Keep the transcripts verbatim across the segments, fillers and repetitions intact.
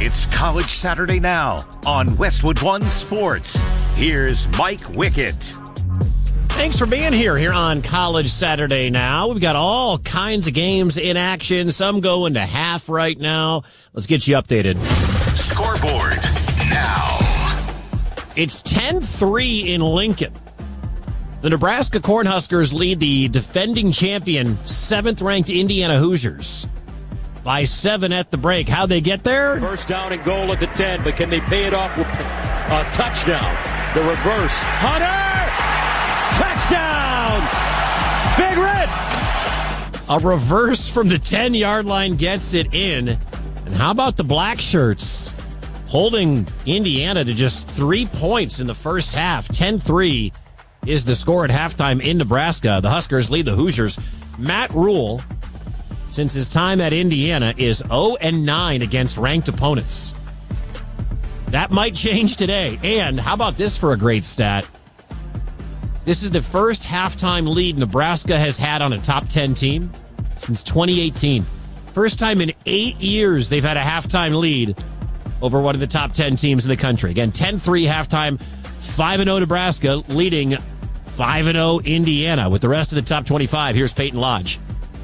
It's College Saturday Now on Westwood One Sports. Here's Mike Wickett. Thanks for being here here on College Saturday Now. We've got all kinds of games in action. Some going to half right now. Let's get you updated. Scoreboard now. It's ten three in Lincoln. The Nebraska Cornhuskers lead the defending champion, seventh-ranked Indiana Hoosiers by seven at the break. How'd they get there? First down and goal at the ten, but can they pay it off with a touchdown? The reverse. Hunter! Touchdown! Big Red! A reverse from the ten-yard line gets it in. And how about the Black Shirts holding Indiana to just three points in the first half? ten three is the score at halftime in Nebraska. The Huskers lead the Hoosiers. Matt Rule, since his time at Indiana, is oh and nine against ranked opponents. That might change today. And how about this for a great stat? This is the first halftime lead Nebraska has had on a top ten team since twenty eighteen. First time in eight years they've had a halftime lead over one of the top ten teams in the country. Again, ten three halftime, five and oh Nebraska leading five and oh Indiana. With the rest of the top twenty-five, here's Peyton Lodge.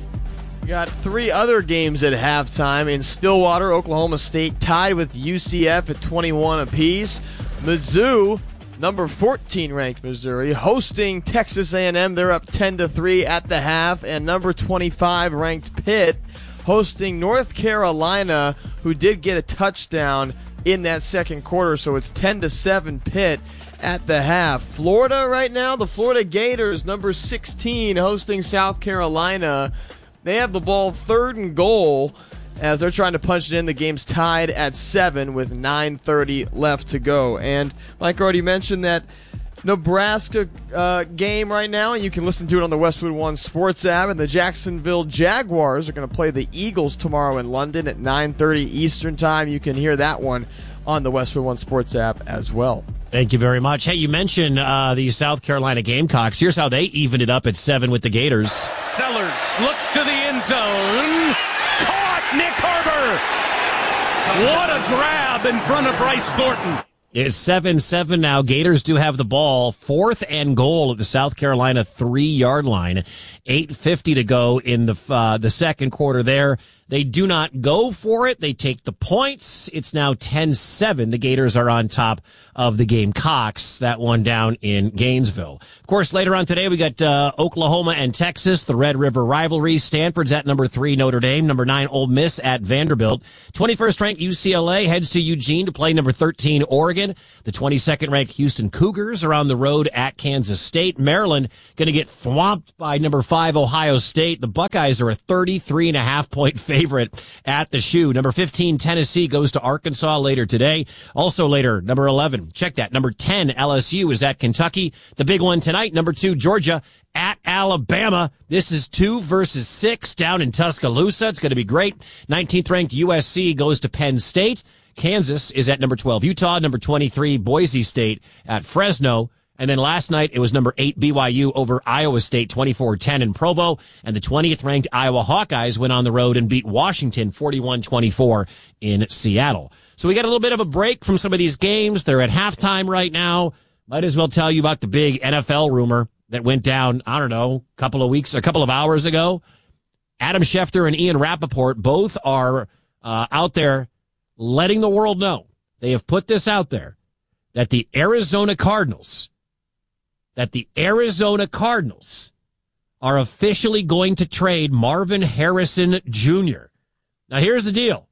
We got three other games at halftime. In Stillwater, Oklahoma State tied with U C F at twenty-one apiece. Mizzou, number fourteen ranked Missouri, hosting Texas A and M. They're up ten to three at the half. And number twenty-five ranked Pitt hosting North Carolina, who did get a touchdown in that second quarter. So it's ten to seven Pitt at the half. Florida right now, the Florida Gators, number sixteen, hosting South Carolina. They have the ball third and goal as they're trying to punch it in. The game's tied at seven with nine thirty left to go. And Mike already mentioned that Nebraska uh, game right now, and you can listen to it on the Westwood One Sports app. And the Jacksonville Jaguars are going to play the Eagles tomorrow in London at nine thirty Eastern Time. You can hear that one on the Westwood One Sports app as well. Thank you very much. Hey, you mentioned uh, the South Carolina Gamecocks. Here's how they even it up at seven with the Gators. Sellers looks to the end zone. Caught Nick Harbor. What a grab in front of Bryce Thornton. It's seven seven now. Gators do have the ball. Fourth and goal at the South Carolina three-yard line. eight fifty to go in the uh, the second quarter there. They do not go for it. They take the points. It's now ten seven. The Gators are on top of the Gamecocks. That one down in Gainesville. Of course, later on today, we got uh, Oklahoma and Texas, the Red River rivalry. Stanford's at number three, Notre Dame. Number nine, Ole Miss at Vanderbilt. twenty-first ranked U C L A heads to Eugene to play number thirteen, Oregon. The twenty-second ranked Houston Cougars are on the road at Kansas State. Maryland going to get thwomped by number five, Ohio State. The Buckeyes are a thirty-three and a half point favorite. favorite at the shoe. Number fifteen, Tennessee goes to Arkansas later today. Also later, number eleven, check that. Number ten, L S U is at Kentucky. The big one tonight, number two, Georgia at Alabama. This is two versus six down in Tuscaloosa. It's going to be great. nineteenth ranked U S C goes to Penn State. Kansas is at number twelve, Utah. Number twenty-three, Boise State at Fresno. And then last night, it was number eight B Y U over Iowa State, twenty-four ten in Provo. And the twentieth ranked Iowa Hawkeyes went on the road and beat Washington forty-one twenty-four in Seattle. So we got a little bit of a break from some of these games. They're at halftime right now. Might as well tell you about the big N F L rumor that went down, I don't know, a couple of weeks, a couple of hours ago. Adam Schefter and Ian Rappaport both are uh, out there letting the world know. They have put this out there that the Arizona Cardinals that the Arizona Cardinals are officially going to trade Marvin Harrison Junior Now, here's the deal.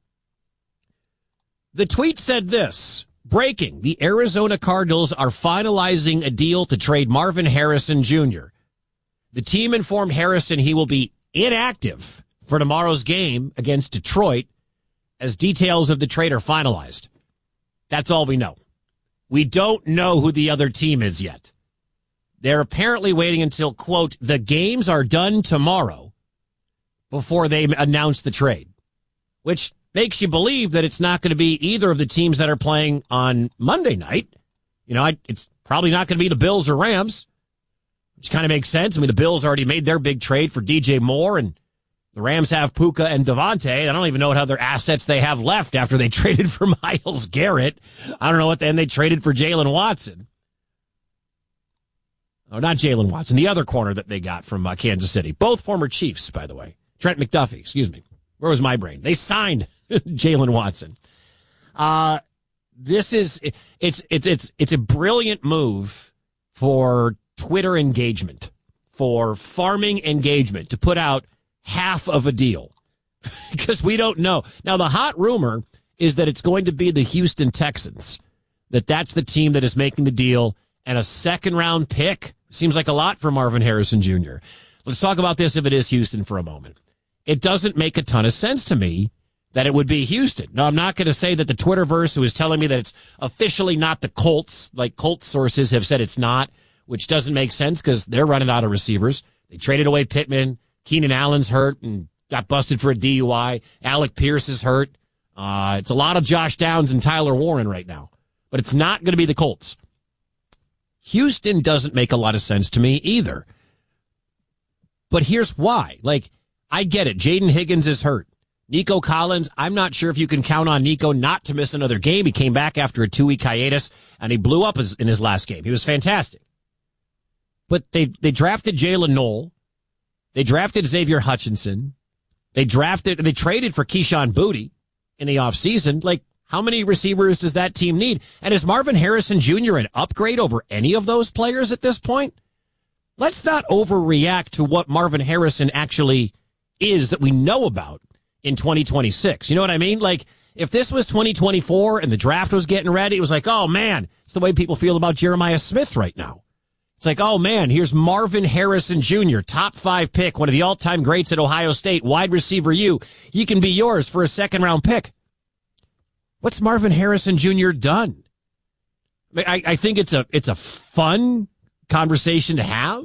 The tweet said this, breaking, the Arizona Cardinals are finalizing a deal to trade Marvin Harrison Junior The team informed Harrison he will be inactive for tomorrow's game against Detroit as details of the trade are finalized. That's all we know. We don't know who the other team is yet. They're apparently waiting until, quote, the games are done tomorrow before they announce the trade, which makes you believe that it's not going to be either of the teams that are playing on Monday night. You know, it's probably not going to be the Bills or Rams, which kind of makes sense. I mean, the Bills already made their big trade for D J Moore, and The Rams have Puka and Devontae. I don't even know what other assets they have left after they traded for Myles Garrett. I don't know what then they traded for Jalen Watson. Oh, not Jalen Watson. The other corner that they got from uh, Kansas City. Both former Chiefs, by the way. Trent McDuffie, excuse me. Where was my brain? They signed Jalen Watson. Uh, this is, it's, it's, it's, it's a brilliant move for Twitter engagement, for farming engagement, to put out half of a deal because we don't know. Now, the hot rumor is that it's going to be the Houston Texans, that that's the team that is making the deal, and a second round pick seems like a lot for Marvin Harrison Junior Let's talk about this if it is Houston for a moment. It doesn't make a ton of sense to me that it would be Houston. Now, I'm not going to say that the Twitterverse who is telling me that it's officially not the Colts, like Colts sources have said it's not, which doesn't make sense because they're running out of receivers. They traded away Pittman. Keenan Allen's hurt and got busted for a D U I. Alec Pierce is hurt. Uh, it's a lot of Josh Downs and Tyler Warren right now. But it's not going to be the Colts. Houston doesn't make a lot of sense to me either. But here's why. Like, I get it. Jaden Higgins is hurt. Nico Collins, I'm not sure if you can count on Nico not to miss another game. He came back after a two-week hiatus, and he blew up in his last game. He was fantastic. But they, they drafted Jalen Knoll. They drafted Xavier Hutchinson. They drafted, they traded for Keyshawn Boutte in the offseason. Like, how many receivers does that team need? And is Marvin Harrison Junior an upgrade over any of those players at this point? Let's not overreact to what Marvin Harrison actually is that we know about in twenty twenty-six. You know what I mean? Like, if this was twenty twenty-four and the draft was getting ready, it was like, oh, man, it's the way people feel about Jeremiah Smith right now. It's like, oh, man, here's Marvin Harrison Junior, top five pick, one of the all-time greats at Ohio State, wide receiver you. He can be yours for a second-round pick. What's Marvin Harrison Junior done? I, I think it's a it's a fun conversation to have.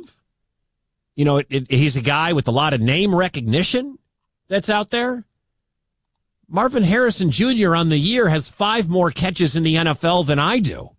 You know, it, it, he's a guy with a lot of name recognition that's out there. Marvin Harrison Junior on the year has five more catches in the N F L than I do.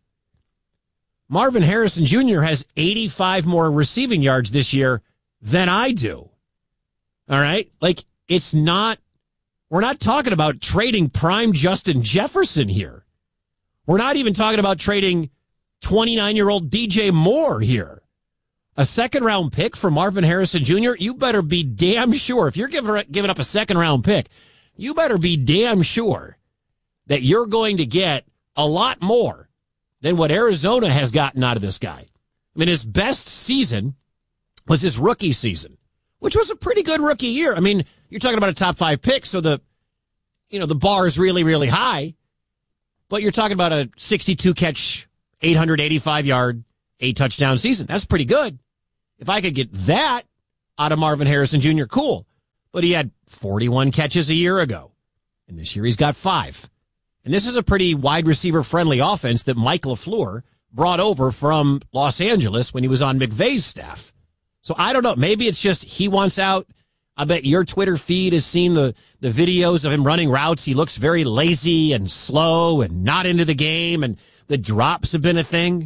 Marvin Harrison Junior has eighty-five more receiving yards this year than I do. All right? Like, it's not, we're not talking about trading prime Justin Jefferson here. We're not even talking about trading twenty-nine-year-old D J Moore here. A second-round pick for Marvin Harrison Junior, you better be damn sure, if you're giving, giving up a second-round pick, you better be damn sure that you're going to get a lot more than what Arizona has gotten out of this guy. I mean, his best season was his rookie season, which was a pretty good rookie year. I mean, you're talking about a top five pick, so the, you know, the bar is really, really high, but you're talking about a sixty-two catch, eight hundred eighty-five yard, eight touchdown season. That's pretty good. If I could get that out of Marvin Harrison Junior, cool. But he had forty-one catches a year ago, and this year he's got five. And this is a pretty wide receiver friendly offense that Mike LaFleur brought over from Los Angeles when he was on McVay's staff. So I don't know. Maybe it's just he wants out. I bet your Twitter feed has seen the, the videos of him running routes. He looks very lazy and slow and not into the game, and the drops have been a thing.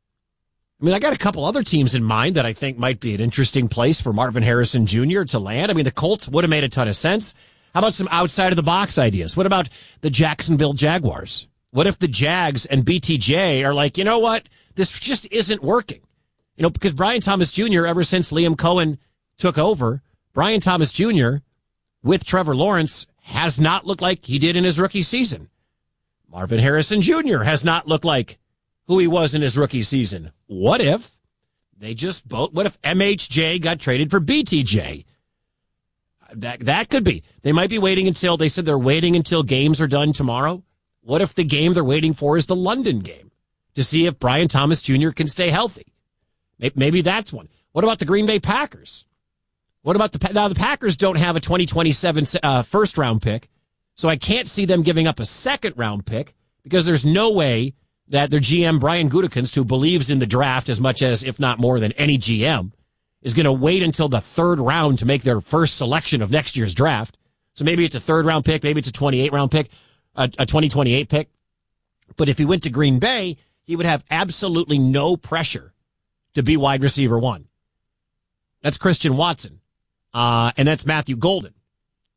I mean, I got a couple other teams in mind that I think might be an interesting place for Marvin Harrison Junior to land. I mean, the Colts would have made a ton of sense. How about some outside-of-the-box ideas? What about the Jacksonville Jaguars? What if the Jags and B T J are like, you know what? This just isn't working. You know, because Brian Thomas Junior, ever since Liam Cohen took over, Brian Thomas Junior with Trevor Lawrence has not looked like he did in his rookie season. Marvin Harrison Junior has not looked like who he was in his rookie season. What if they just both, what if M H J got traded for B T J? That that could be. They might be waiting until, they said they're waiting until games are done tomorrow. What if the game they're waiting for is the London game to see if Brian Thomas Junior can stay healthy? Maybe that's one. What about the Green Bay Packers? What about the, now the Packers don't have a twenty twenty-seven uh, first round pick, so I can't see them giving up a second round pick because there's no way that their G M, Brian Gutekunst, who believes in the draft as much as, if not more than any G M, is going to wait until the third round to make their first selection of next year's draft. So maybe it's a third round pick, maybe it's a twenty-eight round pick, a, a twenty twenty-eight pick. But if he went to Green Bay, he would have absolutely no pressure to be wide receiver one. That's Christian Watson. Uh, and that's Matthew Golden.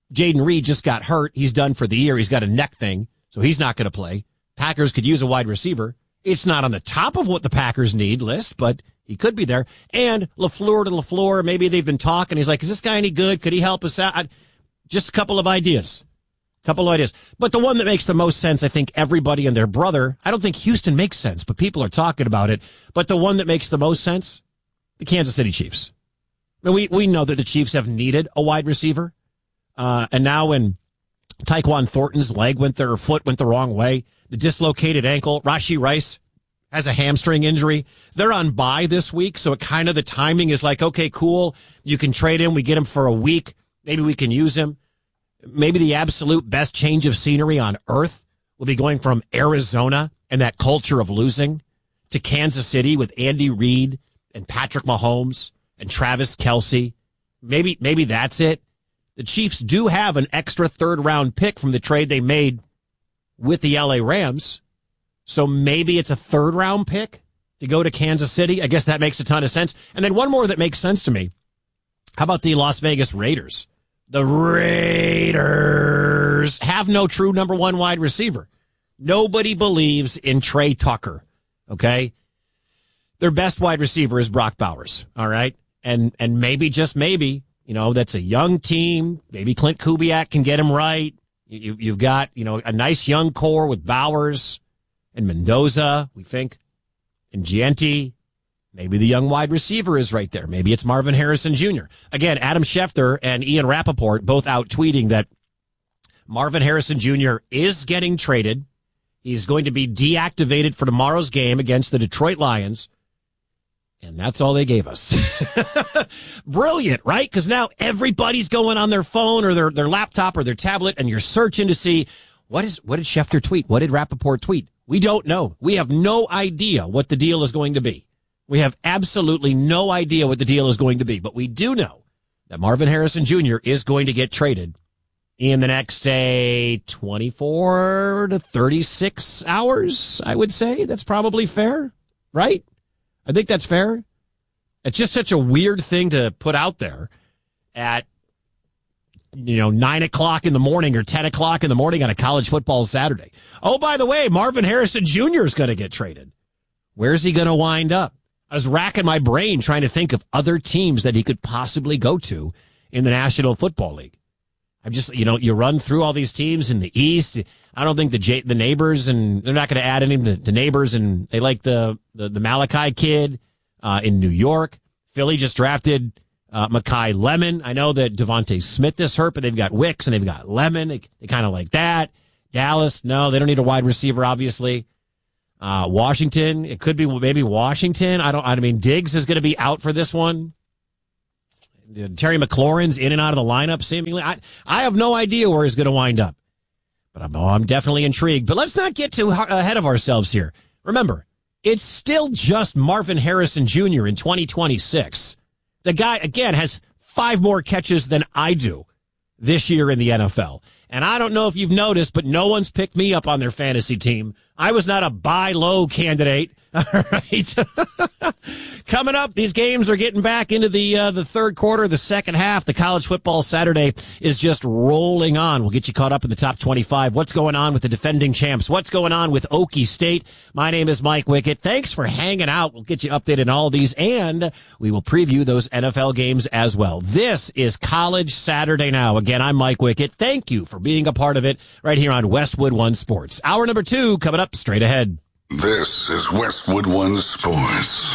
Jaden Reed just got hurt. He's done for the year. He's got a neck thing, so he's not going to play. Packers could use a wide receiver. It's not on the top of what the Packers need list, but he could be there. And LaFleur to LaFleur, maybe they've been talking. He's like, is this guy any good? Could he help us out? Just a couple of ideas. Couple of ideas. But the one that makes the most sense, I think everybody and their brother, I don't think Houston makes sense, but people are talking about it. But the one that makes the most sense, the Kansas City Chiefs. I mean, we, we know that the Chiefs have needed a wide receiver. Uh, and now when Tyquan Thornton's leg went there, or foot went the wrong way, the dislocated ankle, Rashee Rice has a hamstring injury. They're on bye this week, so it kind of, the timing is like, okay, cool. You can trade him. We get him for a week. Maybe we can use him. Maybe the absolute best change of scenery on earth will be going from Arizona and that culture of losing to Kansas City with Andy Reid and Patrick Mahomes and Travis Kelce. Maybe, maybe that's it. The Chiefs do have an extra third round pick from the trade they made with the L A Rams. So maybe it's a third round pick to go to Kansas City. I guess that makes a ton of sense. And then one more that makes sense to me. How about the Las Vegas Raiders? The Raiders have no true number one wide receiver. Nobody believes in Trey Tucker. Okay. Their best wide receiver is Brock Bowers. All right. And, and maybe, just maybe, you know, that's a young team. Maybe Clint Kubiak can get him right. You, you've got, you know, a nice young core with Bowers and Mendoza, we think, and Gianti. Maybe the young wide receiver is right there. Maybe it's Marvin Harrison Junior Again, Adam Schefter and Ian Rappaport both out tweeting that Marvin Harrison Junior is getting traded. He's going to be deactivated for tomorrow's game against the Detroit Lions. And that's all they gave us. Brilliant, right? Because now everybody's going on their phone or their, their laptop or their tablet, and you're searching to see, what is what did Schefter tweet? What did Rappaport tweet? We don't know. We have no idea what the deal is going to be. We have absolutely no idea what the deal is going to be. But we do know that Marvin Harrison Junior is going to get traded in the next, say, twenty-four to thirty-six hours, I would say. That's probably fair, right? I think that's fair. It's just such a weird thing to put out there at, you know, nine o'clock in the morning or ten o'clock in the morning on a college football Saturday. Oh, by the way, Marvin Harrison Junior is going to get traded. Where's he going to wind up? I was racking my brain trying to think of other teams that he could possibly go to in the National Football League. I'm just, you know, you run through all these teams in the East. I don't think the J- the neighbors, and they're not going to add any to the neighbors, and they like the, the, the Malachi kid uh, in New York. Philly just drafted uh, Mekhi Lemon. I know that Devontae Smith is hurt, but they've got Wicks and they've got Lemon. They, they kind of like that. Dallas, no, they don't need a wide receiver, obviously. Uh, Washington, it could be maybe Washington. I don't, I mean, Diggs is going to be out for this one. Terry McLaurin's in and out of the lineup, seemingly. I, I have no idea where he's going to wind up, but I'm, oh, I'm definitely intrigued. But let's not get too ahead of ourselves here. Remember, it's still just Marvin Harrison Junior in twenty twenty-six. The guy, again, has five more catches than I do this year in the N F L. And I don't know if you've noticed, but no one's picked me up on their fantasy team. I was not a buy low candidate. All right. Coming up, these games are getting back into the uh, the third quarter, the second half. The college football Saturday is just rolling on. We'll get you caught up in the top twenty-five. What's going on with the defending champs? What's going on with Okie State? My name is Mike Wickett. Thanks for hanging out. We'll get you updated on all these, and we will preview those N F L games as well. This is College Saturday Now. Again, I'm Mike Wickett. Thank you for being a part of it right here on Westwood One Sports. Hour number two coming up straight ahead. This is Westwood One Sports.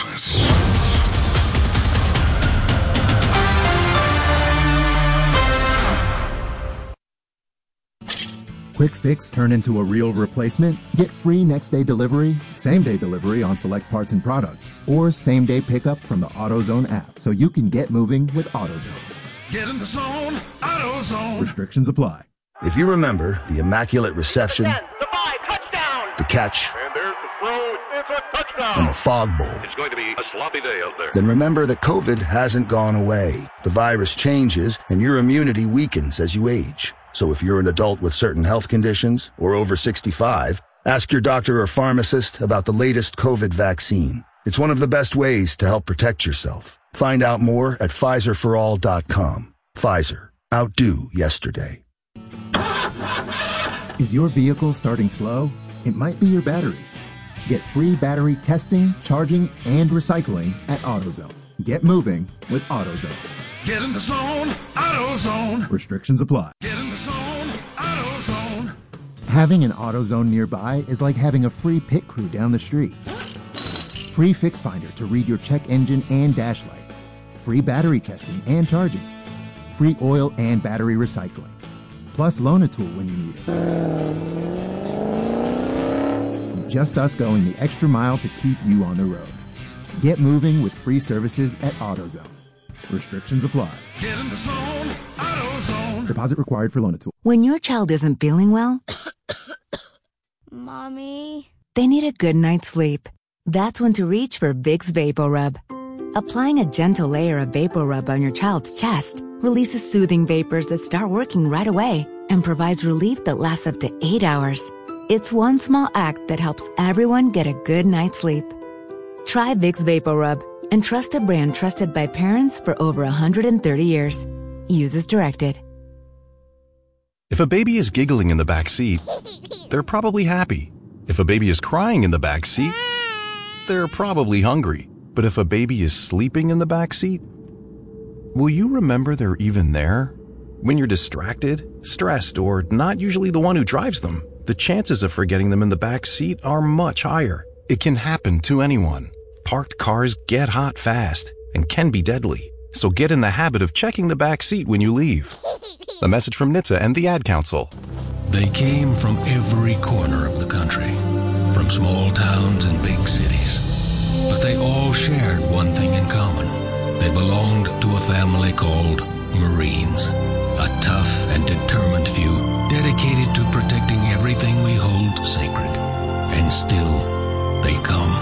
Quick fix turn into a real replacement? Get free next day delivery, same day delivery on select parts and products, or same day pickup from the AutoZone app so you can get moving with AutoZone. Get in the zone, AutoZone. Restrictions apply. If you remember the Immaculate Reception, ten, the five, touchdown. the catch, And there's the throw. It's a touchdown. and the Fog Bowl, It's going to be a sloppy day out there. then remember that COVID hasn't gone away. The virus changes and your immunity weakens as you age. So if you're an adult with certain health conditions or over sixty-five, ask your doctor or pharmacist about the latest COVID vaccine. It's one of the best ways to help protect yourself. Find out more at Pfizer for all dot com. Pfizer. Outdo yesterday. Is your vehicle starting slow? It might be your battery. Get free battery testing, charging, and recycling at AutoZone. Get moving with AutoZone. Get in the zone, AutoZone. Restrictions apply. Get in the zone, AutoZone. Having an AutoZone nearby is like having a free pit crew down the street. Free Fix Finder to read your check engine and dash lights. Free battery testing and charging. Free oil and battery recycling. Plus loan a tool when you need it. Just us going the extra mile to keep you on the road. Get moving with free services at AutoZone. Restrictions apply. Get in the zone, AutoZone. Deposit required for loan a tool. When your child isn't feeling well, Mommy, they need a good night's sleep. That's when to reach for Vicks VapoRub. Applying a gentle layer of VapoRub on your child's chest releases soothing vapors that start working right away and provides relief that lasts up to eight hours. It's one small act that helps everyone get a good night's sleep. Try Vicks VapoRub and trust a brand trusted by parents for over one hundred thirty years. Use as directed. If a baby is giggling in the back seat, they're probably happy. If a baby is crying in the back seat, they're probably hungry. But if a baby is sleeping in the back seat, will you remember they're even there? When you're distracted, stressed, or not usually the one who drives them, the chances of forgetting them in the back seat are much higher. It can happen to anyone. Parked cars get hot fast and can be deadly. So get in the habit of checking the back seat when you leave. A message from N H T S A and the Ad Council. They came from every corner of the country, from small towns and big cities. But they all shared one thing in common. They belonged to a family called Marines. A tough and determined few dedicated to protecting everything we hold sacred. And still, they come.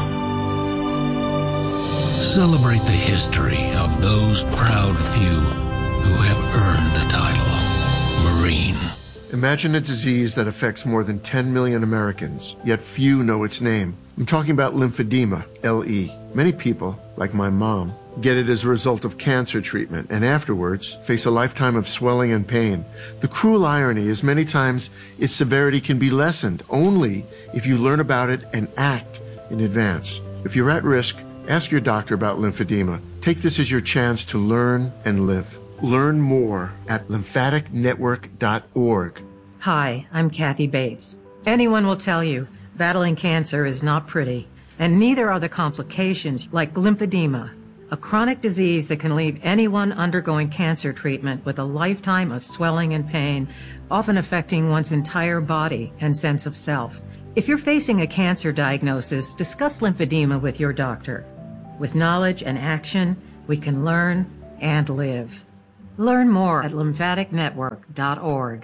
Celebrate the history of those proud few who have earned the title Marine. Imagine a disease that affects more than ten million Americans, yet few know its name. I'm talking about lymphedema, L E. Many people, like my mom, get it as a result of cancer treatment and afterwards face a lifetime of swelling and pain. The cruel irony is many times its severity can be lessened only if you learn about it and act in advance. If you're at risk, ask your doctor about lymphedema. Take this as your chance to learn and live. Learn more at lymphatic network dot org. Hi, I'm Kathy Bates. Anyone will tell you battling cancer is not pretty, and neither are the complications like lymphedema, a chronic disease that can leave anyone undergoing cancer treatment with a lifetime of swelling and pain, often affecting one's entire body and sense of self. If you're facing a cancer diagnosis, discuss lymphedema with your doctor. With knowledge and action, we can learn and live. Learn more at lymphatic network dot org.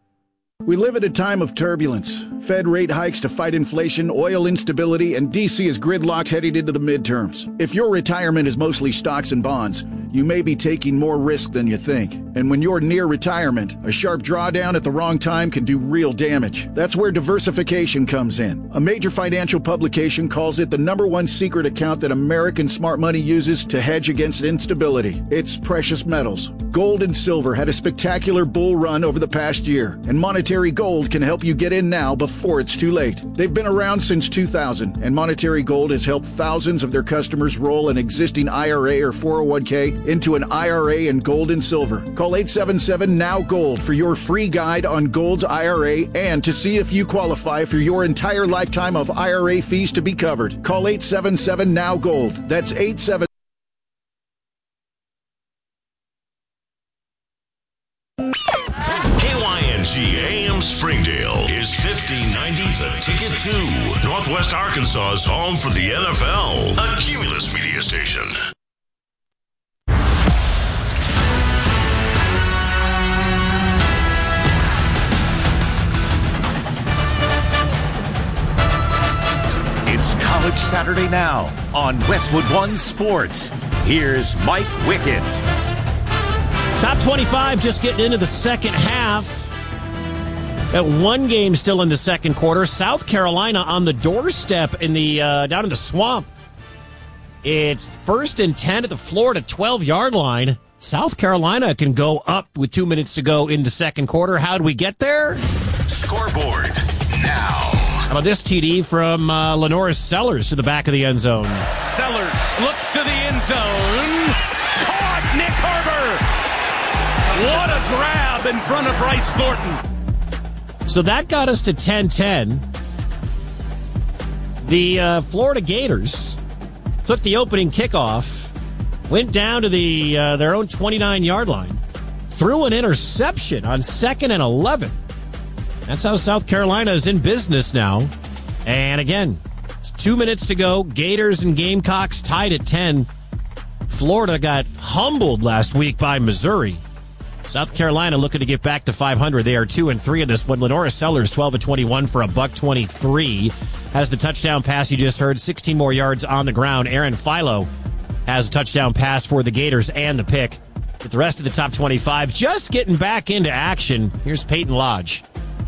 We live at a time of turbulence. Fed rate hikes to fight inflation, oil instability, and D C is gridlocked heading into the midterms. If your retirement is mostly stocks and bonds, you may be taking more risk than you think. And when you're near retirement, a sharp drawdown at the wrong time can do real damage. That's where diversification comes in. A major financial publication calls it the number one secret account that American smart money uses to hedge against instability. It's precious metals. Gold and silver had a spectacular bull run over the past year, and Monetary Gold can help you get in now before it's too late. They've been around since two thousand, and Monetary Gold has helped thousands of their customers roll an existing I R A or four oh one k into an I R A in gold and silver. Call eight seven seven now gold for your free guide on Gold's I R A and to see if you qualify for your entire lifetime of I R A fees to be covered. Call eight seven seven now gold. That's eight seven. K Y N G A M Springdale is fifteen ninety The Ticket to Northwest Arkansas's home for the N F L, a Cumulus media station. It's College Saturday now on Westwood One Sports. Here's Mike Wickett. Top twenty-five just getting into the second half. Got one game still in the second quarter. South Carolina on the doorstep in the uh, down in the swamp. It's first and ten at the Florida twelve-yard line. South Carolina can go up with two minutes to go in the second quarter. How'd we get there? Scoreboard now. How about this T D from uh, Lenora Sellers to the back of the end zone? Sellers looks to the end zone. Caught Nick Harbor. What a grab in front of Bryce Thornton. So that got us to ten ten. The uh, Florida Gators took the opening kickoff, went down to the uh, their own twenty-nine-yard line, threw an interception on second and eleven. That's how South Carolina is in business now. And again, it's two minutes to go. Gators and Gamecocks tied at ten. Florida got humbled last week by Missouri. South Carolina looking to get back to five hundred. They are two and three in this one. Lenora Sellers, twelve of twenty-one for a buck twenty-three. Has the touchdown pass you just heard. sixteen more yards on the ground. Aaron Philo has a touchdown pass for the Gators and the pick. With the rest of the top twenty-five just getting back into action. Here's Peyton Lodge.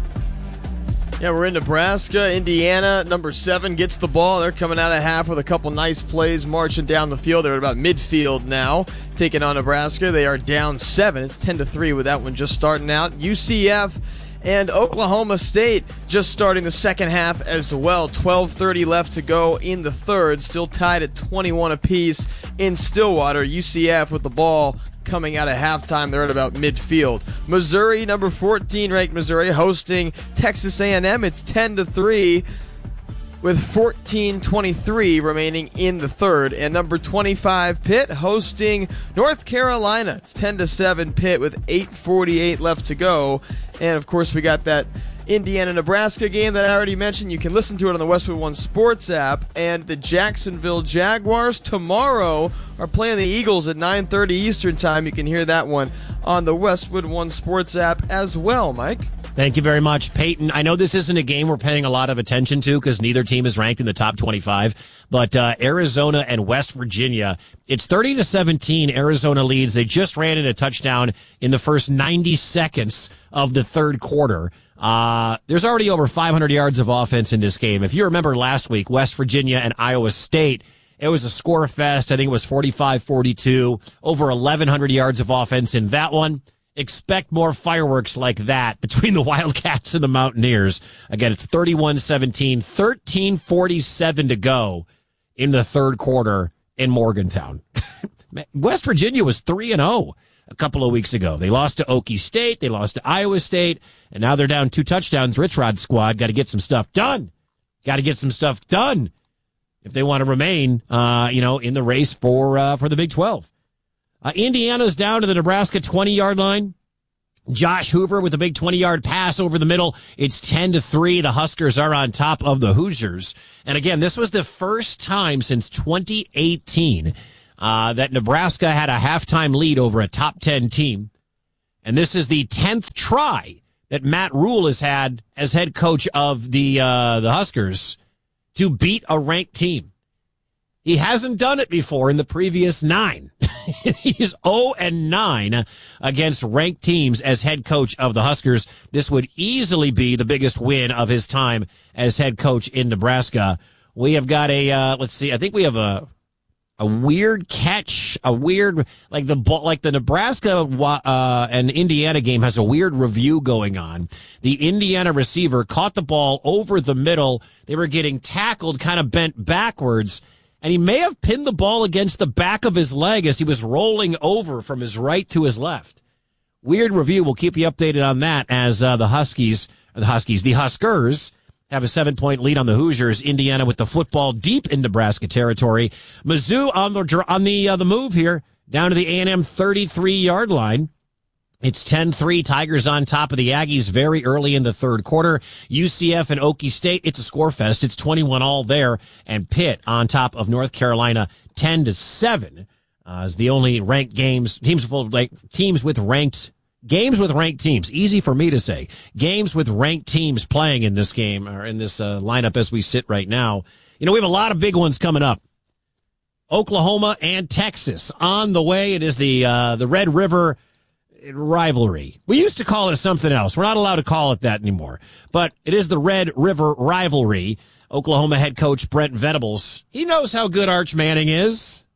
Yeah, we're in Nebraska. Indiana, number seven, gets the ball. They're coming out of half with a couple nice plays, marching down the field. They're at about midfield now, taking on Nebraska. They are down seven. It's ten to three with that one just starting out. U C F and Oklahoma State just starting the second half as well. twelve thirty left to go in the third. Still tied at twenty-one apiece in Stillwater. U C F with the ball coming out of halftime. They're at about midfield. Missouri, number fourteen ranked Missouri, hosting Texas A and M. It's ten to three with fourteen twenty-three remaining in the third. And number twenty-five Pitt hosting North Carolina. It's ten to seven Pitt with eight forty-eight left to go. And of course we got that Indiana-Nebraska game that I already mentioned. You can listen to it on the Westwood One Sports app. And the Jacksonville Jaguars tomorrow are playing the Eagles at nine thirty Eastern Time. You can hear that one on the Westwood One Sports app as well, Mike. Thank you very much, Peyton. I know this isn't a game we're paying a lot of attention to because neither team is ranked in the top twenty-five, but uh, Arizona and West Virginia, it's thirty to seventeen. Arizona leads. They just ran in a touchdown in the first ninety seconds of the third quarter. Uh, there's already over five hundred yards of offense in this game. If you remember last week, West Virginia and Iowa State, it was a score fest. I think it was forty-five forty-two, over eleven hundred yards of offense in that one. Expect more fireworks like that between the Wildcats and the Mountaineers. Again, it's thirty-one seventeen, thirteen forty-seven to go in the third quarter in Morgantown. West Virginia was three and oh a couple of weeks ago. They lost to Okie State, they lost to Iowa State, and now they're down two touchdowns. Rich Rod squad got to get some stuff done. Got to get some stuff done if they want to remain, uh, you know, in the race for uh, for the Big twelve. Uh, Indiana's down to the Nebraska twenty-yard line. Josh Hoover with a big twenty-yard pass over the middle. It's ten to three. The Huskers are on top of the Hoosiers. And again, this was the first time since twenty eighteen uh, that Nebraska had a halftime lead over a top ten team. And this is the tenth try that Matt Rule has had as head coach of the uh, the Huskers to beat a ranked team. He hasn't done it before in the previous nine. He's oh and nine against ranked teams as head coach of the Huskers. This would easily be the biggest win of his time as head coach in Nebraska. We have got a, uh, let's see, I think we have a, a weird catch, a weird, like the ball, like the Nebraska, uh, and Indiana game has a weird review going on. The Indiana receiver caught the ball over the middle. They were getting tackled, kind of bent backwards. And he may have pinned the ball against the back of his leg as he was rolling over from his right to his left. Weird review. We'll keep you updated on that as uh, the Huskies, the Huskies, the Huskers have a seven-point lead on the Hoosiers. Indiana with the football deep in Nebraska territory. Mizzou on the on the uh, the move here, down to the A and M thirty-three-yard line. It's ten three, Tigers on top of the Aggies very early in the third quarter. U C F and Okie State, it's a score fest. It's twenty-one all there. And Pitt on top of North Carolina, ten to seven, uh, is the only ranked games, teams with, like, teams with ranked, games with ranked teams. Easy for me to say. Games with ranked teams playing in this game, or in this uh, lineup as we sit right now. You know, we have a lot of big ones coming up. Oklahoma and Texas on the way. It is the, uh, the Red River rivalry. We used to call it something else. We're not allowed to call it that anymore. But it is the Red River rivalry. Oklahoma head coach Brent Venables, he knows how good Arch Manning is.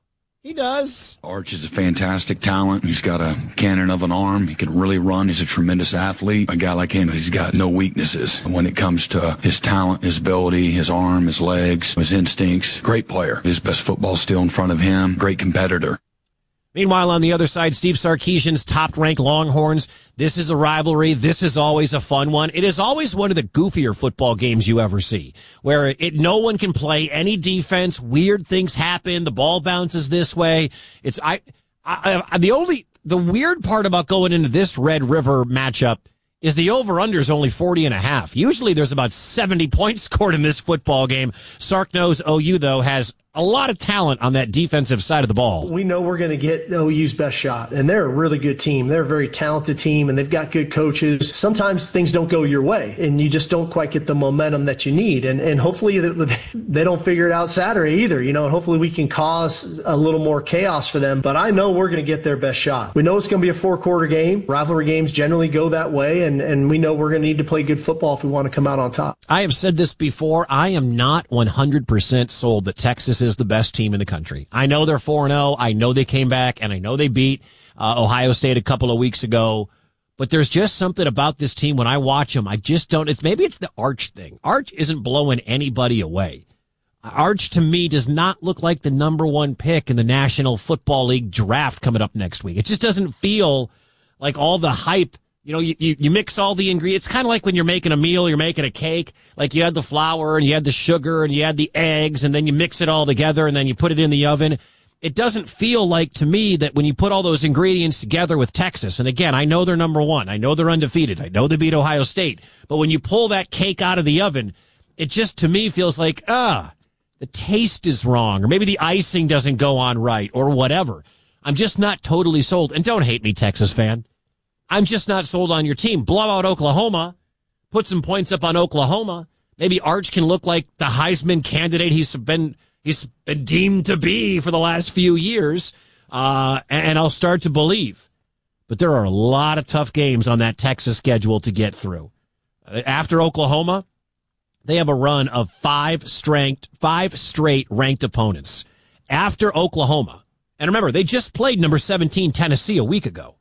He does. Arch is a fantastic talent. He's got a cannon of an arm. He can really run. He's a tremendous athlete. A guy like him, he's got no weaknesses when it comes to his talent, his ability, his arm, his legs, his instincts. Great player. His best football still in front of him. Great competitor. Meanwhile, on the other side, Steve Sarkisian's top-ranked Longhorns. This is a rivalry. This is always a fun one. It is always one of the goofier football games you ever see, where it no one can play any defense. Weird things happen. The ball bounces this way. It's I, I, I the only the weird part about going into this Red River matchup is the over-under is only forty and a half. Usually there's about seventy points scored in this football game. Sark knows O U, though, has a lot of talent on that defensive side of the ball. We know we're going to get O U's best shot, and they're a really good team. They're a very talented team, and they've got good coaches. Sometimes things don't go your way, and you just don't quite get the momentum that you need. And and hopefully they don't figure it out Saturday either, you know, and hopefully we can cause a little more chaos for them. But I know we're going to get their best shot. We know it's going to be a four-quarter game. Rivalry games generally go that way, and, and we know we're going to need to play good football if we want to come out on top. I have said this before. I am not one hundred percent sold that Texas is the best team in the country. I know they're four and oh. I know they came back, and I know they beat uh, Ohio State a couple of weeks ago. But there's just something about this team when I watch them. I just don't. It's maybe it's the Arch thing. Arch isn't blowing anybody away. Arch, to me, does not look like the number one pick in the National Football League draft coming up next week. It just doesn't feel like all the hype. You know, you, you, you mix all the ingredients. It's kind of like when you're making a meal, you're making a cake. Like you had the flour and you had the sugar and you had the eggs, and then you mix it all together and then you put it in the oven. It doesn't feel like, to me, that when you put all those ingredients together with Texas, and again, I know they're number one. I know they're undefeated. I know they beat Ohio State. But when you pull that cake out of the oven, it just, to me, feels like, ah, the taste is wrong, or maybe the icing doesn't go on right, or whatever. I'm just not totally sold. And don't hate me, Texas fan. I'm just not sold on your team. Blow out Oklahoma. Put some points up on Oklahoma. Maybe Arch can look like the Heisman candidate he's been he's been deemed to be for the last few years, uh, and I'll start to believe. But there are a lot of tough games on that Texas schedule to get through. After Oklahoma, they have a run of five strength, five straight ranked opponents. After Oklahoma, and remember, they just played number seventeen Tennessee a week ago.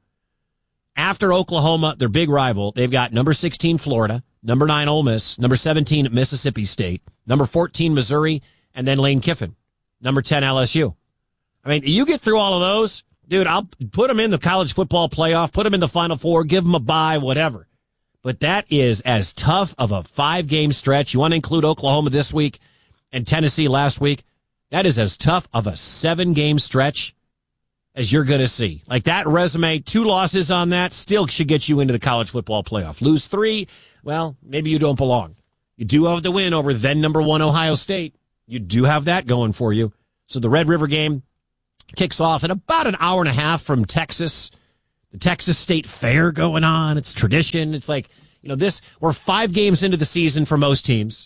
After Oklahoma, their big rival, they've got number sixteen Florida, number nine Ole Miss, number seventeen Mississippi State, number fourteen Missouri, and then Lane Kiffin, number ten L S U. I mean, you get through all of those, dude, I'll put them in the college football playoff, put them in the Final Four, give them a bye, whatever. But that is as tough of a five-game stretch. You want to include Oklahoma this week and Tennessee last week? That is as tough of a seven-game stretch as you're going to see. Like that resume, two losses on that still should get you into the college football playoff. Lose three, well, maybe you don't belong. You do have the win over then number one Ohio State. You do have that going for you. So the Red River game kicks off in about an hour and a half from Texas. The Texas State Fair going on. It's tradition. It's like, you know, this, we're five games into the season for most teams.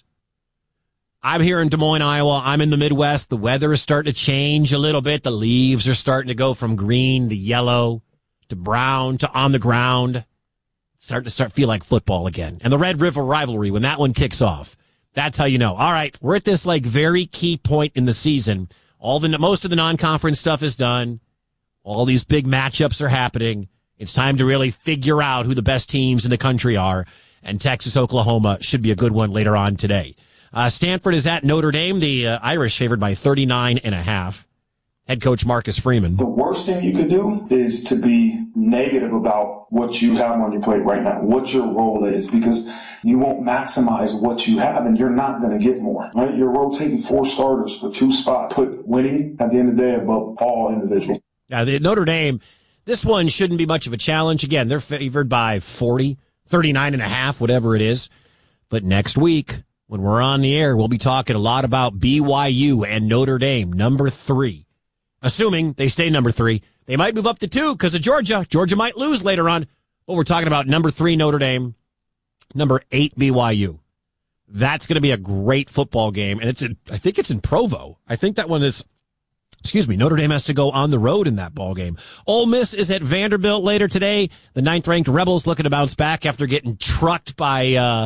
I'm here in Des Moines, Iowa. I'm in the Midwest. The weather is starting to change a little bit. The leaves are starting to go from green to yellow to brown to on the ground. It's starting to start feel like football again. And the Red River rivalry, when that one kicks off, that's how you know. All right, we're at this like very key point in the season. All the most of the non-conference stuff is done. All these big matchups are happening. It's time to really figure out who the best teams in the country are. And Texas, Oklahoma should be a good one later on today. Uh, Stanford is at Notre Dame. The uh, Irish favored by thirty-nine and a half. Head coach Marcus Freeman. The worst thing you could do is to be negative about what you have on your plate right now, what your role is, because you won't maximize what you have and you're not going to get more, right? You're rotating four starters for two spots. Put winning at the end of the day above all individual. Yeah, the Notre Dame, this one shouldn't be much of a challenge. Again, they're favored by forty, thirty-nine and a half, whatever it is. But next week, when we're on the air, we'll be talking a lot about B Y U and Notre Dame, number three. Assuming they stay number three. They might move up to two because of Georgia. Georgia might lose later on. But we're talking about number three Notre Dame, number eight B Y U. That's going to be a great football game. And it's in, I think it's in Provo. I think that one is, excuse me, Notre Dame has to go on the road in that ball game. Ole Miss is at Vanderbilt later today. The ninth-ranked Rebels looking to bounce back after getting trucked by uh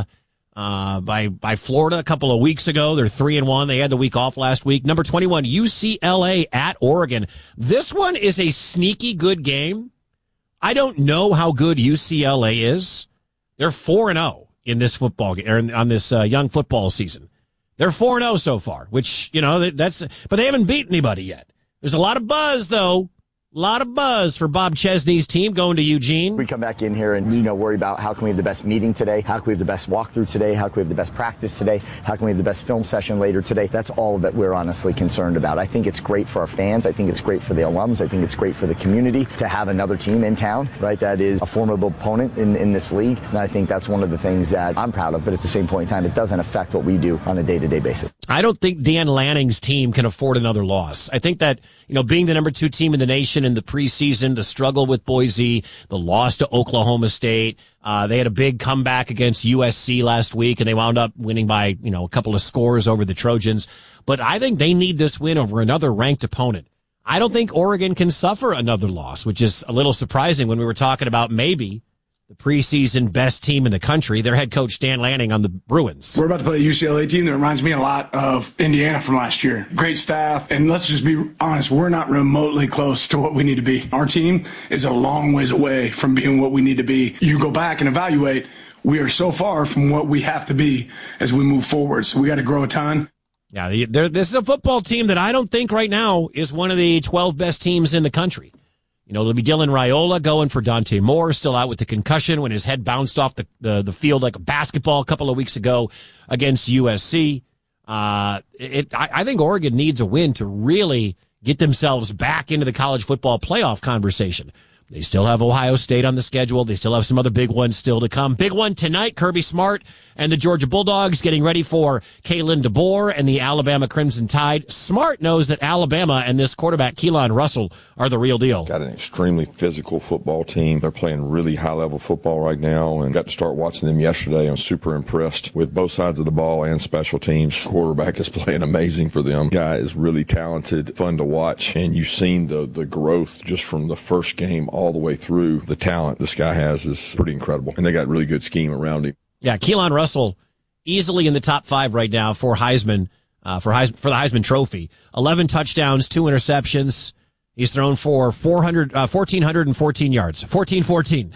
uh, by by Florida a couple of weeks ago. They're three and one. They had the week off last week. Number twenty-one, U C L A at Oregon. This one is a sneaky good game. I don't know how good U C L A is. They're four and zero in this football game, or on this uh, young football season. They're four and zero so far, which you know that's, but they haven't beat anybody yet. There's a lot of buzz though. A lot of buzz for Bob Chesney's team going to Eugene. We come back in here and, you know, worry about how can we have the best meeting today? How can we have the best walkthrough today? How can we have the best practice today? How can we have the best film session later today? That's all that we're honestly concerned about. I think it's great for our fans. I think it's great for the alums. I think it's great for the community to have another team in town, right? That is a formidable opponent in, in this league. And I think that's one of the things that I'm proud of. But at the same point in time, it doesn't affect what we do on a day-to-day basis. I don't think Dan Lanning's team can afford another loss. I think that, you know, being the number two team in the nation in the preseason, the struggle with Boise, the loss to Oklahoma State. Uh, they had a big comeback against U S C last week, and they wound up winning by, you know, a couple of scores over the Trojans. But I think they need this win over another ranked opponent. I don't think Oregon can suffer another loss, which is a little surprising when we were talking about maybe the preseason best team in the country, their head coach Dan Lanning on the Bruins. We're about to play a U C L A team that reminds me a lot of Indiana from last year. Great staff, and let's just be honest, we're not remotely close to what we need to be. Our team is a long ways away from being what we need to be. You go back and evaluate, we are so far from what we have to be as we move forward, so we got to grow a ton. Yeah, this is a football team that I don't think right now is one of the twelve best teams in the country. You know, it'll be Dylan Raiola going for Dante Moore, still out with the concussion when his head bounced off the, the, the field like a basketball a couple of weeks ago against U S C. Uh, it, I, I think Oregon needs a win to really get themselves back into the college football playoff conversation. They still have Ohio State on the schedule. They still have some other big ones still to come. Big one tonight, Kirby Smart and the Georgia Bulldogs getting ready for Kalen DeBoer and the Alabama Crimson Tide. Smart knows that Alabama and this quarterback, Keelan Russell, are the real deal. Got an extremely physical football team. They're playing really high-level football right now, and got to start watching them yesterday. I'm super impressed with both sides of the ball and special teams. Quarterback is playing amazing for them. Guy is really talented, fun to watch, and you've seen the, the growth just from the first game all the way through. The talent this guy has is pretty incredible, and they got really good scheme around him. Yeah, Keelan Russell easily in the top five right now for Heisman, uh, for Heisman, for the Heisman Trophy. eleven touchdowns, two interceptions. He's thrown for four hundred, uh, one thousand four hundred fourteen yards. fourteen fourteen.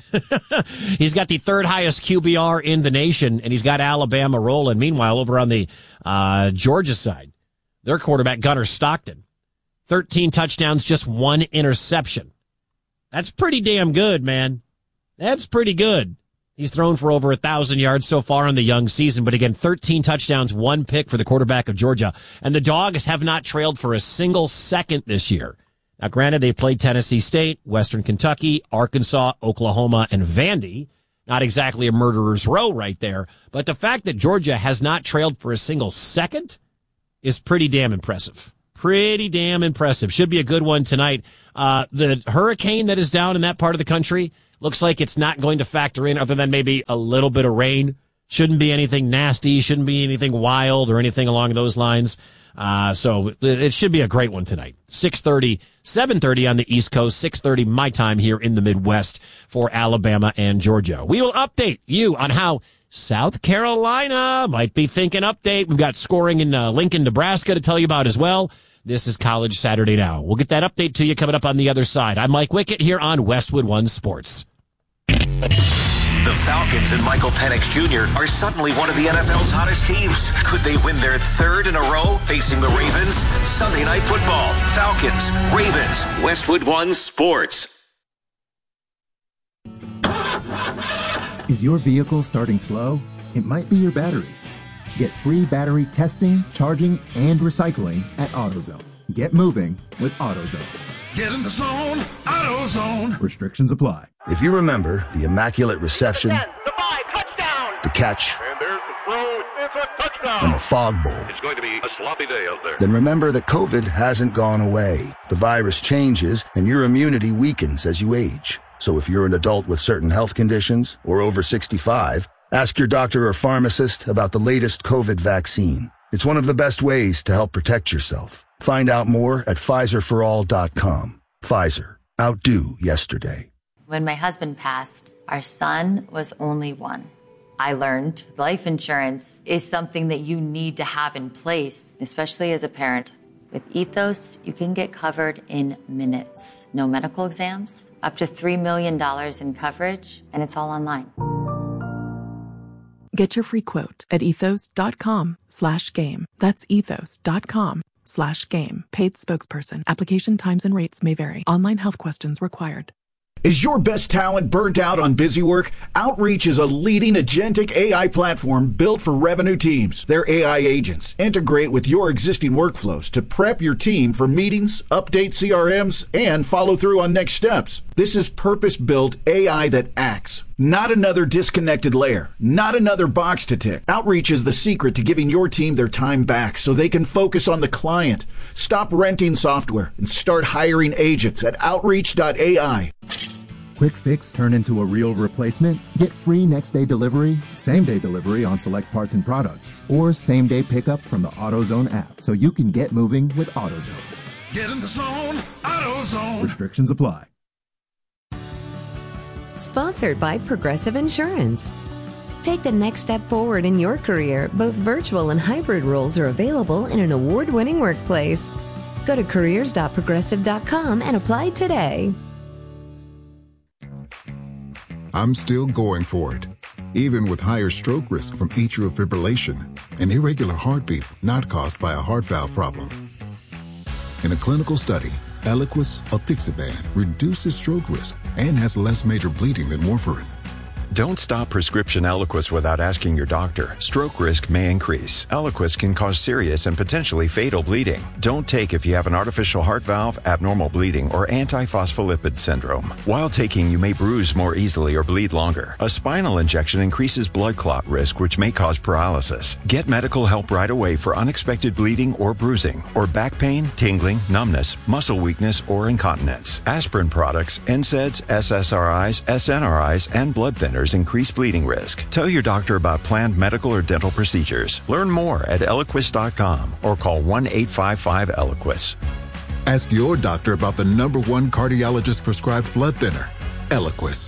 He's got the third highest Q B R in the nation, and he's got Alabama rolling. Meanwhile, over on the uh, Georgia side, their quarterback, Gunnar Stockton, thirteen touchdowns, just one interception. That's pretty damn good, man. That's pretty good. He's thrown for over a thousand yards so far in the young season, but again, thirteen touchdowns, one pick for the quarterback of Georgia. And the Dogs have not trailed for a single second this year. Now, granted, they played Tennessee State, Western Kentucky, Arkansas, Oklahoma, and Vandy. Not exactly a murderer's row right there, but the fact that Georgia has not trailed for a single second is pretty damn impressive. Pretty damn impressive. Should be a good one tonight. Uh, the hurricane that is down in that part of the country looks like it's not going to factor in other than maybe a little bit of rain. Shouldn't be anything nasty. Shouldn't be anything wild or anything along those lines. Uh, so it should be a great one tonight. six thirty, seven thirty on the East Coast, six thirty my time here in the Midwest for Alabama and Georgia. We will update you on how South Carolina might be thinking update. We've got scoring in uh, Lincoln, Nebraska to tell you about as well. This is College Saturday Now. We'll get that update to you coming up on the other side. I'm Mike Wickett here on Westwood One Sports. The Falcons and Michael Penix Junior are suddenly one of the N F L's hottest teams. Could they win their third in a row facing the Ravens? Sunday Night Football. Falcons, Ravens, Westwood One Sports. Is your vehicle starting slow? It might be your battery. Get free battery testing, charging, and recycling at AutoZone. Get moving with AutoZone. Get in the zone, AutoZone. Restrictions apply. If you remember the immaculate reception, The five, touchdown. the catch, And there's the throw. It's a touchdown. and the fog bowl, It's going to be a sloppy day out there. then remember that COVID hasn't gone away. The virus changes, and your immunity weakens as you age. So if you're an adult with certain health conditions or over sixty-five, ask your doctor or pharmacist about the latest COVID vaccine. It's one of the best ways to help protect yourself. Find out more at Pfizer for all dot com. Pfizer. Outdo yesterday. When my husband passed, our son was only one. I learned life insurance is something that you need to have in place, especially as a parent. With Ethos, you can get covered in minutes. No medical exams, up to three million dollars in coverage, and it's all online. Get your free quote at ethos.com slash game. That's ethos.com slash game. Paid spokesperson. Application times and rates may vary. Online health questions required. Is your best talent burnt out on busy work? Outreach is a leading agentic A I platform built for revenue teams. Their A I agents integrate with your existing workflows to prep your team for meetings, update C R Ms, and follow through on next steps. This is purpose-built A I that acts. Not another disconnected layer. Not another box to tick. Outreach is the secret to giving your team their time back so they can focus on the client. Stop renting software and start hiring agents at outreach dot A I. Quick fix turn into a real replacement? Get free next day delivery, same day delivery on select parts and products, or same day pickup from the AutoZone app so you can get moving with AutoZone. Get in the zone, AutoZone. Restrictions apply. Sponsored by Progressive Insurance. Take the next step forward in your career. Both virtual and hybrid roles are available in an award-winning workplace. Go to careers dot progressive dot com and apply today. I'm still going for it, even with higher stroke risk from atrial fibrillation, an irregular heartbeat not caused by a heart valve problem. In a clinical study, Eliquis apixaban reduces stroke risk and has less major bleeding than warfarin. Don't stop prescription Eliquis without asking your doctor. Stroke risk may increase. Eliquis can cause serious and potentially fatal bleeding. Don't take if you have an artificial heart valve, abnormal bleeding, or antiphospholipid syndrome. While taking, you may bruise more easily or bleed longer. A spinal injection increases blood clot risk, which may cause paralysis. Get medical help right away for unexpected bleeding or bruising, or back pain, tingling, numbness, muscle weakness, or incontinence. Aspirin products, N SAIDs, S S R Is, S N R Is, and blood thinners increase bleeding risk. Tell your doctor about planned medical or dental procedures. Learn more at eliquis dot com or call one eight five five Eliquis. Ask your doctor about the number one cardiologist prescribed blood thinner, Eliquis.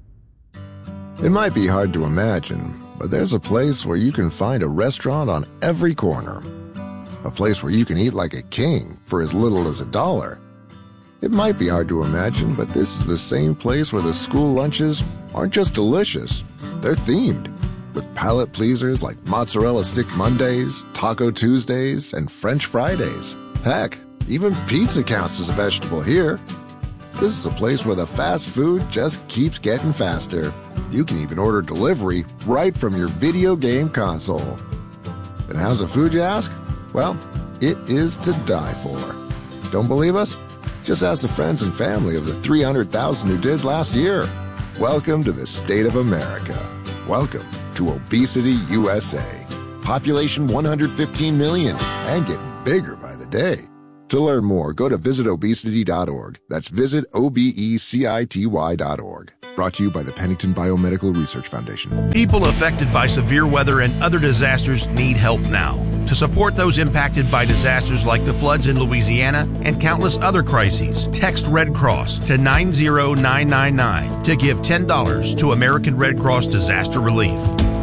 It might be hard to imagine, but there's a place where you can find a restaurant on every corner. A place where you can eat like a king for as little as a dollar. It might be hard to imagine, but this is the same place where the school lunches aren't just delicious, they're themed. With palate pleasers like Mozzarella Stick Mondays, Taco Tuesdays, and French Fridays. Heck, even pizza counts as a vegetable here. This is a place where the fast food just keeps getting faster. You can even order delivery right from your video game console. And how's the food, you ask? Well, it is to die for. Don't believe us? Just ask the friends and family of the three hundred thousand who did last year. Welcome to the state of America. Welcome to Obesity U S A. Population one hundred fifteen million and getting bigger by the day. To learn more, go to visit obesity dot org. That's visit O B E C I T Y dot org. Brought to you by the Pennington Biomedical Research Foundation. People affected by severe weather and other disasters need help now. To support those impacted by disasters like the floods in Louisiana and countless other crises, text Red Cross to nine zero nine nine nine to give ten dollars to American Red Cross Disaster Relief.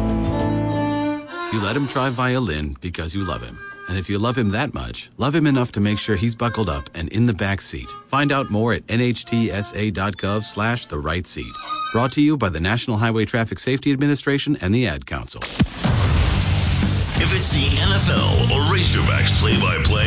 You let him try violin because you love him. And if you love him that much, love him enough to make sure he's buckled up and in the back seat. Find out more at N H T S A dot gov slash the right seat. Brought to you by the National Highway Traffic Safety Administration and the Ad Council. If it's the N F L or Razorbacks play-by-play,